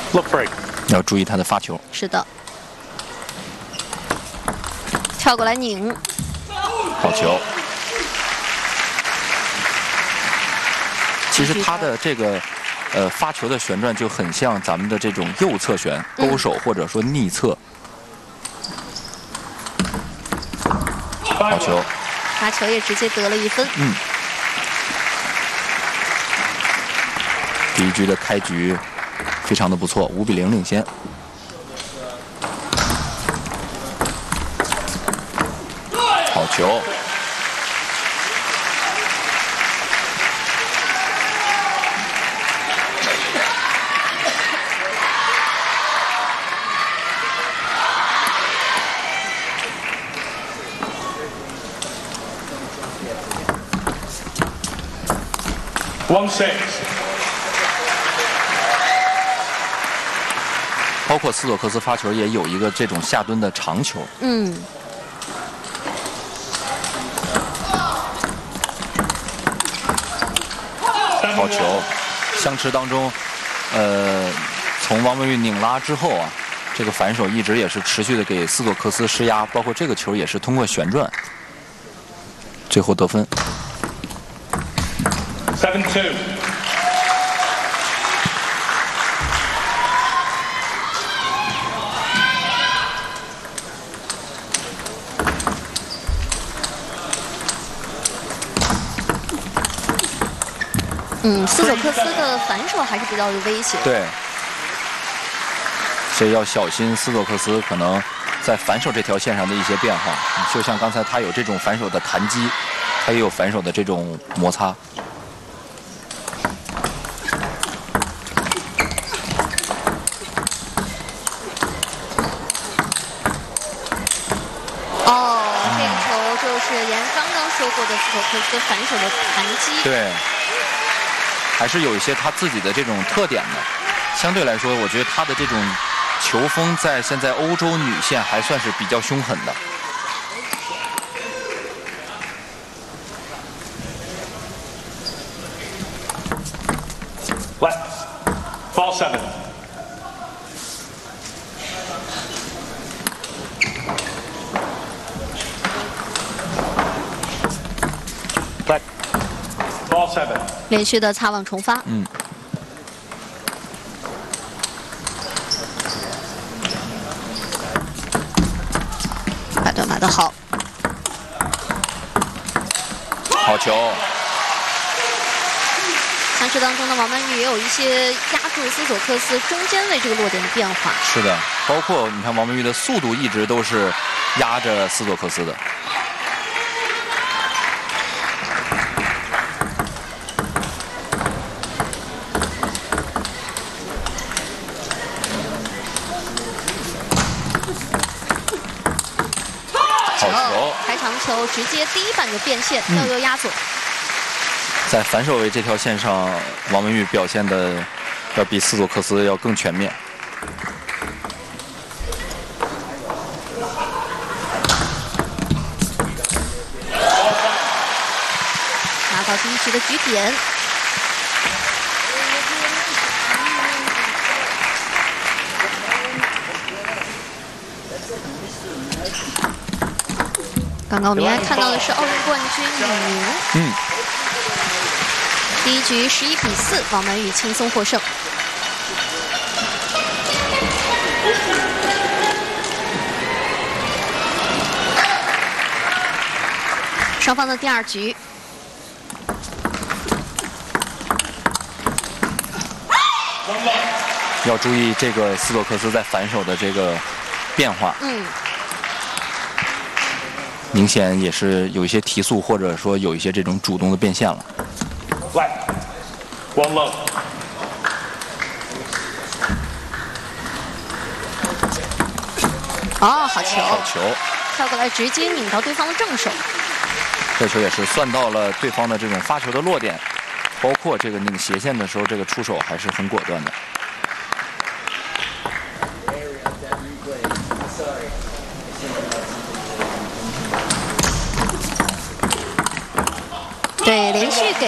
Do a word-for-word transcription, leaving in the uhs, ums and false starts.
Look break， 要注意他的发球。 是的，跳过来拧， 好球。其实他的这个呃发球的旋转就很像咱们的这种右侧旋勾手或者说逆侧。好球， 发球也直接得了一分。 嗯。第一局的开局非常的不错，五比零领先。好球。 One six， 包括斯佐克斯发球也有一个这种下蹲的长球。 嗯。 好球，相持当中，呃，从王文玉拧拉之后啊，这个反手一直也是持续的给斯佐克斯施压，包括这个球也是通过旋转，最后得分。 Seven two。 嗯，斯佐克斯的反手还是比较有威胁。 对，所以要小心斯佐克斯可能在反手这条线上的一些变化。就像刚才他有这种反手的弹击，他也有反手的这种摩擦。 哦，这个球就是严刚刚说过的斯佐克斯反手的弹击。 对。还是有一些他自己的这种特点的，相对来说，我觉得他的这种球风在现在欧洲女线还算是比较凶狠的。 Left, ball seven。Left, ball seven。 连续的擦网重发。 嗯。 摆断摆得好。 好球。 相持当中的王曼玉也有一些压住斯佐克斯中间位这个落点的变化。 是的，包括你看王曼玉的速度一直都是压着斯佐克斯的。 开长球直接第一板就变线， 嗯、 右右压左。 在反手位这条线上，王文玉表现的要比斯佐克斯要更全面。 拿到第一局的局点。刚刚我们应该看到的是奥运冠军李宁。 嗯。 第一局十一比四，王曼玉轻松获胜。双方的第二局。 要注意这个斯佐克斯在反手的这个变化。 嗯。 明显也是有一些提速，或者说有一些这种主动的变现了。 Left, one low。 哦，好球！ 好球！ 跳过来直接拧到对方的正手。 这球也是算到了对方的这种发球的落点，包括这个拧斜线的时候，这个出手还是很果断的。 对，连续给。